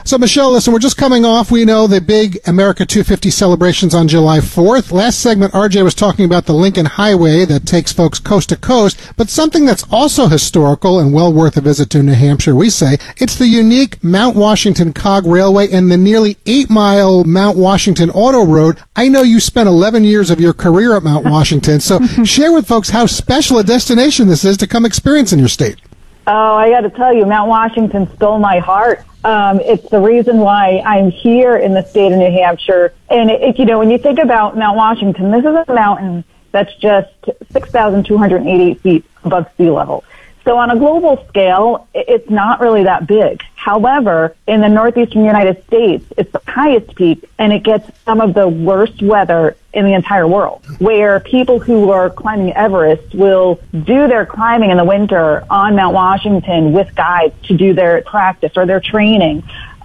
So, Michelle, listen, we're just coming off, we know, the big America 250 celebrations on July 4th. Last segment, RJ was talking about the Lincoln Highway that takes folks coast to coast, but something that's also historical and well worth a visit to New Hampshire, we say, it's the unique Mount Washington Cog Railway and the nearly 8-mile Mount Washington Auto Road. I know you spent 11 years of your career at Mount Washington, so share with folks how special a destination this is to come experience in your state. Oh, I got to tell you, Mount Washington stole my heart. It's the reason why I'm here in the state of New Hampshire. And, when you think about Mount Washington, this is a mountain that's just 6,288 feet above sea level. So on a global scale, it's not really that big. However, in the northeastern United States, it's the highest peak, and it gets some of the worst weather in the entire world, where people who are climbing Everest will do their climbing in the winter on Mount Washington with guides to do their practice or their training.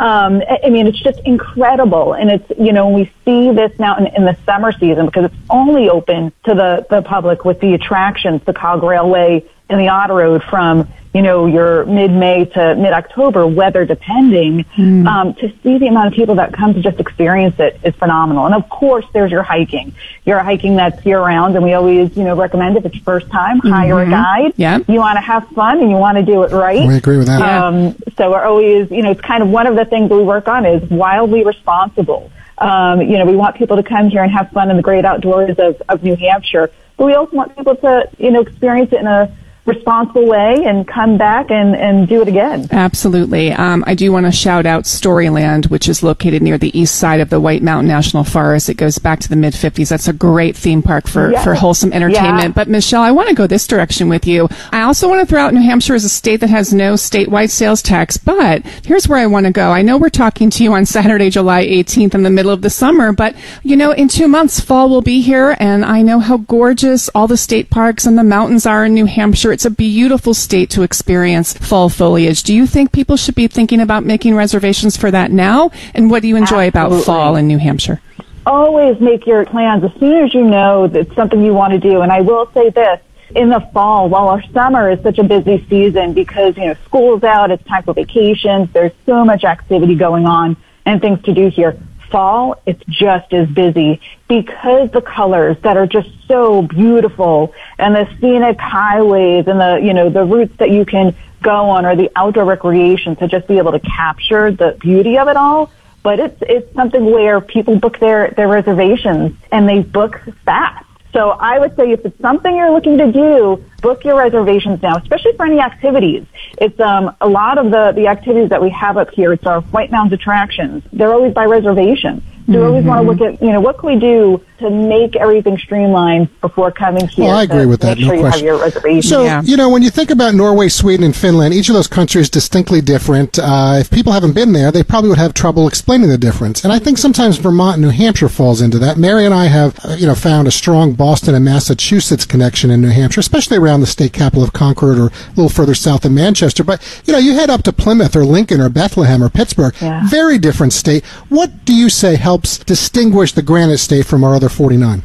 It's just incredible. And it's, when we see this mountain in the summer season, because it's only open to the public with the attractions, the Cog Railway and the Auto Road from, your mid-May to mid-October, weather depending, to see the amount of people that come to just experience it is phenomenal. And of course, there's your hiking. Your hiking that's year-round, and we always, recommend if it's your first time, hire a guide. Yeah. You want to have fun and you want to do it right. We agree with that. So we're always, it's kind of one of the things that we work on is wildly responsible. We want people to come here and have fun in the great outdoors of New Hampshire, but we also want people to, experience it in a responsible way and come back and do it again. Absolutely. I do want to shout out Storyland, which is located near the east side of the White Mountain National Forest. It goes back to the mid-50s. That's a great theme park for wholesome entertainment. Yeah. But Michelle, I want to go this direction with you. I also want to throw out New Hampshire as a state that has no statewide sales tax, but here's where I want to go. I know we're talking to you on Saturday, July 18th in the middle of the summer, but in 2 months, fall will be here, and I know how gorgeous all the state parks and the mountains are in New Hampshire. It's a beautiful state to experience fall foliage. Do you think people should be thinking about making reservations for that now? And what do you enjoy about fall in New Hampshire? Always make your plans as soon as you know that it's something you want to do. And I will say this, in the fall, while our summer is such a busy season because, school's out, it's time for vacations, there's so much activity going on and things to do here. Fall, it's just as busy because the colors that are just so beautiful and the scenic highways and the routes that you can go on or the outdoor recreation to just be able to capture the beauty of it all. But it's something where people book their reservations and they book fast. So I would say if it's something you're looking to do, book your reservations now, especially for any activities. It's a lot of the activities that we have up here. It's our White Mountains attractions. They're always by reservation. So we always want to look at, what can we do to make everything streamlined before coming here? Well, I agree with that, make sure no you question. have your reservation. So, when you think about Norway, Sweden, and Finland, each of those countries distinctly different. If people haven't been there, they probably would have trouble explaining the difference. And I think sometimes Vermont and New Hampshire falls into that. Mary and I have, found a strong Boston and Massachusetts connection in New Hampshire, especially around the state capital of Concord or a little further south of Manchester. But, you head up to Plymouth or Lincoln or Bethlehem or Pittsburgh, very different state. What do you say helps distinguish the Granite State from our other 49?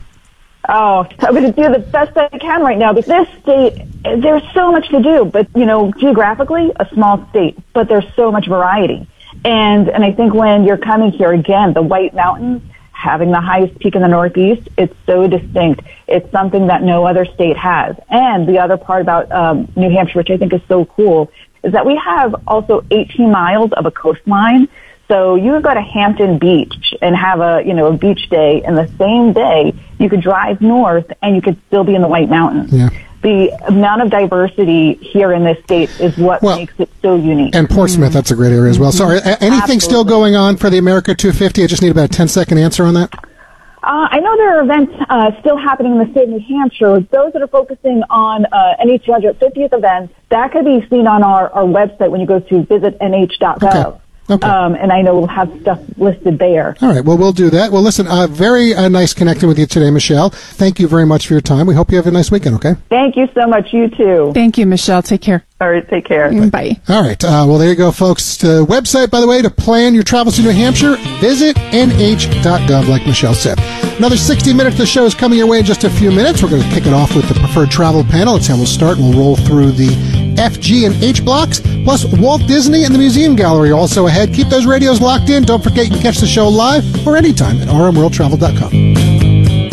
Oh, I'm going to do the best I can right now. Because this state, there's so much to do. But, geographically, a small state. But there's so much variety. And I think when you're coming here, again, the White Mountains, having the highest peak in the Northeast, it's so distinct. It's something that no other state has. And the other part about New Hampshire, which I think is so cool, is that we have also 18 miles of a coastline. So you could go to Hampton Beach and have a beach day, and the same day you could drive north and you could still be in the White Mountains. Yeah. The amount of diversity here in this state is what makes it so unique. And Portsmouth, that's a great area as well. So anything still going on for the America 250? I just need about a 10-second answer on that. I know there are events still happening in the state of New Hampshire. Those that are focusing on any 250th events, that could be seen on our website when you go to visitnh.gov. Okay. And I know we'll have stuff listed there. All right. Well, we'll do that. Well, listen, very nice connecting with you today, Michelle. Thank you very much for your time. We hope you have a nice weekend, okay? Thank you so much. You too. Thank you, Michelle. Take care. All right. Take care. Bye. All right. Well, there you go, folks. The website, by the way, to plan your travels to New Hampshire, visit nh.gov, like Michelle said. Another 60 minutes of the show is coming your way in just a few minutes. We're going to kick it off with the preferred travel panel. That's how we'll start. We'll roll through the F, G, and H blocks, plus Walt Disney and the Museum Gallery also ahead. Keep those radios locked in. Don't forget you can catch the show live or anytime at rmworldtravel.com.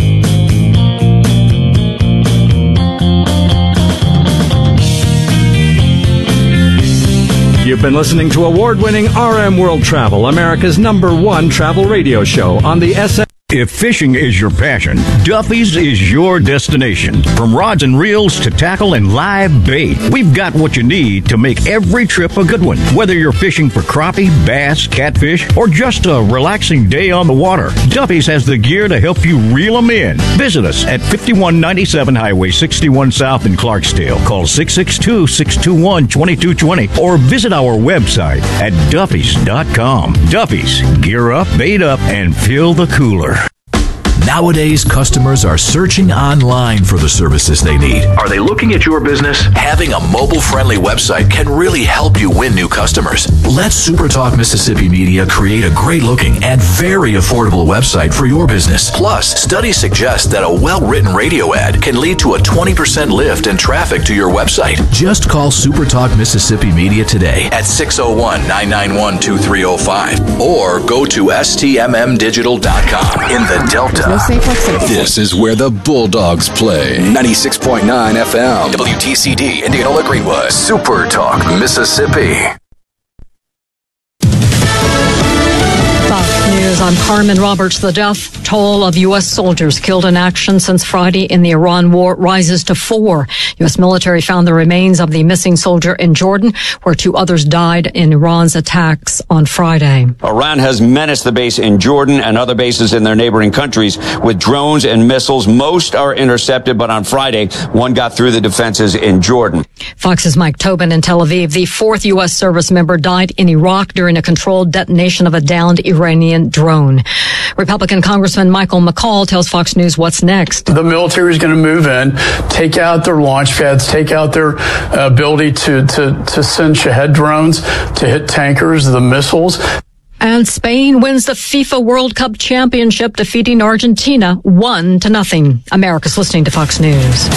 You've been listening to award-winning RM World Travel, America's #1 travel radio show on the SM. If fishing is your passion, Duffy's is your destination. From rods and reels to tackle and live bait, we've got what you need to make every trip a good one. Whether you're fishing for crappie, bass, catfish, or just a relaxing day on the water, Duffy's has the gear to help you reel them in. Visit us at 5197 Highway 61 South in Clarksdale. Call 662-621-2220 or visit our website at Duffys.com. Duffy's, gear up, bait up, and fill the cooler. Nowadays, customers are searching online for the services they need. Are they looking at your business? Having a mobile-friendly website can really help you win new customers. Let SuperTalk Mississippi Media create a great-looking and very affordable website for your business. Plus, studies suggest that a well-written radio ad can lead to a 20% lift in traffic to your website. Just call SuperTalk Mississippi Media today at 601-991-2305 or go to stmmdigital.com in the Delta. This is where the Bulldogs play. 96.9 FM. WTCD, Indianola Greenwood. Super Talk, Mississippi. Fox News, I'm Carmen Roberts. The death toll of U.S. soldiers killed in action since Friday in the Iran war rises to 4. U.S. military found the remains of the missing soldier in Jordan, where 2 others died in Iran's attacks on Friday. Iran has menaced the base in Jordan and other bases in their neighboring countries with drones and missiles. Most are intercepted, but on Friday, one got through the defenses in Jordan. Fox's Mike Tobin in Tel Aviv. The 4th U.S. service member died in Iraq during a controlled detonation of a downed Iranian drone. Republican Congressman Michael McCall tells Fox News what's next. The military is going to move in, take out their launch pads, take out their ability to send Shahed drones to hit tankers, the missiles. And Spain wins the FIFA World Cup Championship, defeating Argentina 1-0. America's listening to Fox News.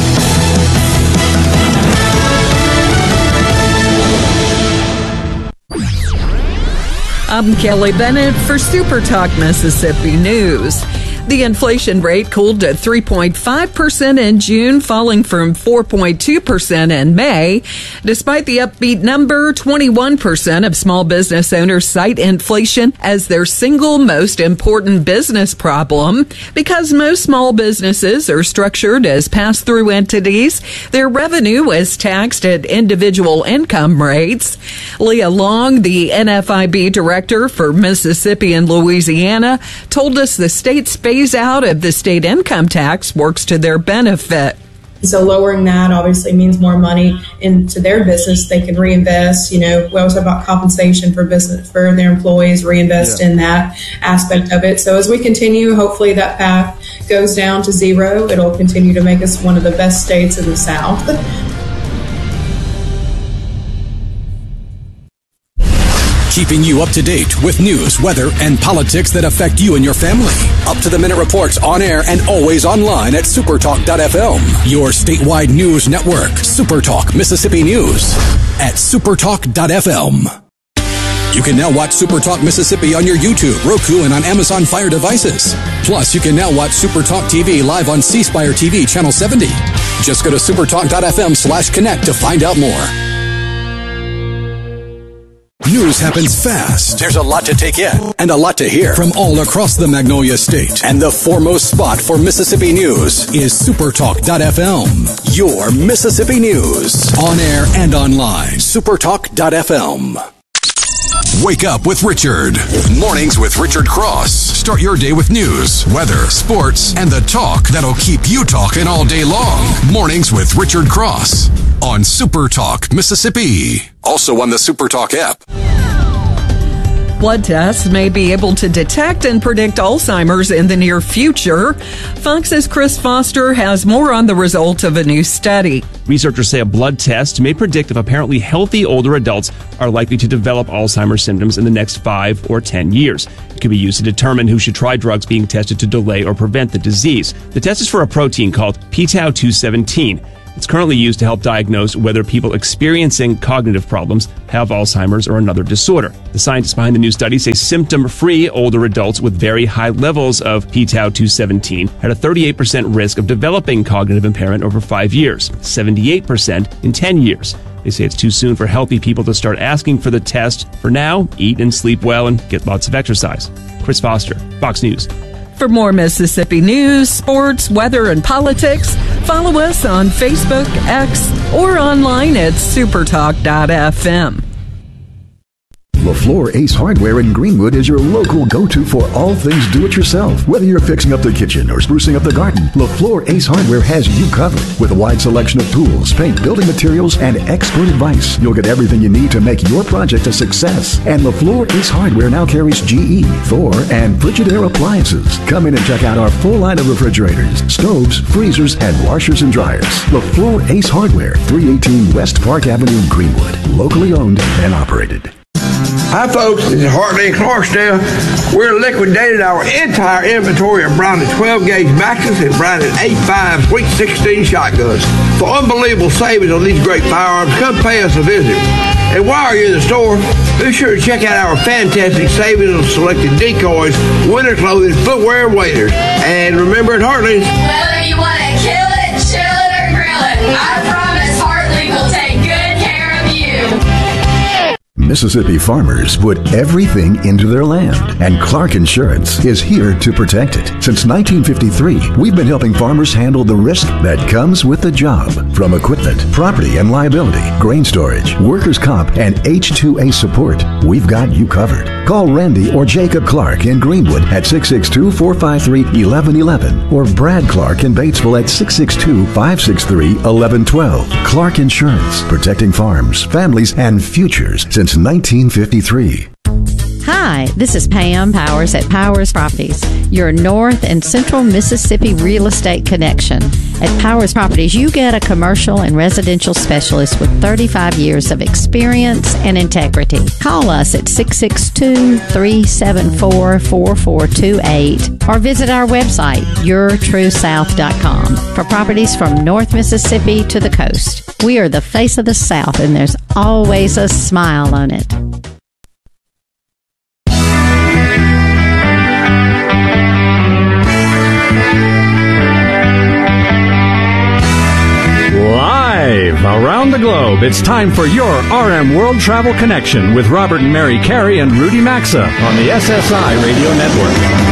I'm Kelly Bennett for Super Talk Mississippi News. The inflation rate cooled to 3.5% in June, falling from 4.2% in May. Despite the upbeat number, 21% of small business owners cite inflation as their single most important business problem. Because most small businesses are structured as pass-through entities, their revenue is taxed at individual income rates. Leah Long, the NFIB director for Mississippi and Louisiana, told us the state's phase out of the state income tax works to their benefit. So lowering that obviously means more money into their business. They can reinvest. We always talk about compensation for business for their employees, reinvest in that aspect of it. So as we continue, hopefully that path goes down to 0. It'll continue to make us one of the best states in the South. Keeping you up to date with news, weather, and politics that affect you and your family. Up-to-the-minute reports on air and always online at supertalk.fm. Your statewide news network, Supertalk Mississippi News at supertalk.fm. You can now watch Supertalk Mississippi on your YouTube, Roku, and on Amazon Fire devices. Plus, you can now watch Supertalk TV live on C Spire TV Channel 70. Just go to supertalk.fm/connect to find out more. News happens fast. There's a lot to take in and a lot to hear from all across the Magnolia State. And the foremost spot for Mississippi news is supertalk.fm. Your Mississippi news. On air and online. Supertalk.fm. Wake up with Richard. Mornings with Richard Cross. Start your day with news, weather, sports, and the talk that'll keep you talking all day long. Mornings with Richard Cross on Super Talk Mississippi. Also on the Super Talk app. Blood tests may be able to detect and predict Alzheimer's in the near future. Fox's Chris Foster has more on the results of a new study. Researchers say a blood test may predict if apparently healthy older adults are likely to develop Alzheimer's symptoms in the next 5 or 10 years. It can be used to determine who should try drugs being tested to delay or prevent the disease. The test is for a protein called p-tau 217. It's currently used to help diagnose whether people experiencing cognitive problems have Alzheimer's or another disorder. The scientists behind the new study say symptom-free older adults with very high levels of p-tau217 had a 38% risk of developing cognitive impairment over 5 years, 78% in 10 years. They say it's too soon for healthy people to start asking for the test. For now, eat and sleep well and get lots of exercise. Chris Foster, Fox News. For more Mississippi news, sports, weather, and politics, follow us on Facebook, X, or online at supertalk.fm. LaFleur Ace Hardware in Greenwood is your local go-to for all things do-it-yourself. Whether you're fixing up the kitchen or sprucing up the garden, LaFleur Ace Hardware has you covered. With a wide selection of tools, paint, building materials, and expert advice, you'll get everything you need to make your project a success. And LaFleur Ace Hardware now carries GE, Thor, and Frigidaire appliances. Come in and check out our full line of refrigerators, stoves, freezers, and washers and dryers. LaFleur Ace Hardware, 318 West Park Avenue, Greenwood. Locally owned and operated. Hi folks, this is Hartley in Clarksdale. We're liquidating our entire inventory of Browning 12-gauge Maxes and Browning 8.5 Sweet 16 shotguns. For unbelievable savings on these great firearms, come pay us a visit. And while you're in the store, be sure to check out our fantastic savings on selected decoys, winter clothing, footwear, and waders. And remember at Hartley's, whether you want to kill it, chill it, or grill it, I promise Hartley will take good care of you. Mississippi farmers put everything into their land, and Clark Insurance is here to protect it. Since 1953, we've been helping farmers handle the risk that comes with the job. From equipment, property and liability, grain storage, workers' comp, and H-2A support, we've got you covered. Call Randy or Jacob Clark in Greenwood at 662-453-1111 or Brad Clark in Batesville at 662-563-1112. Clark Insurance, protecting farms, families, and futures since 1953. Hi, this is Pam Powers at Powers Properties, your North and Central Mississippi real estate connection. At Powers Properties, you get a commercial and residential specialist with 35 years of experience and integrity. Call us at 662-374-4428 or visit our website, yourtruesouth.com, for properties from North Mississippi to the coast. We are the face of the South, and there's always a smile on it. Live around the globe, it's time for your RM World Travel Connection with Robert and Mary Carey and Rudy Maxa on the SSI Radio Network.